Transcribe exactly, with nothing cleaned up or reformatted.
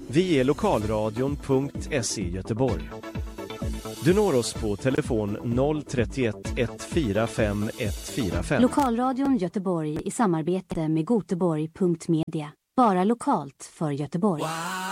Vi är lokalradion punkt se Göteborg. Du når oss på telefon noll trettioett ett fyra fem ett fyra fem. Lokalradion Göteborg i samarbete med Goteborg punkt media. Bara lokalt för Göteborg. Wow.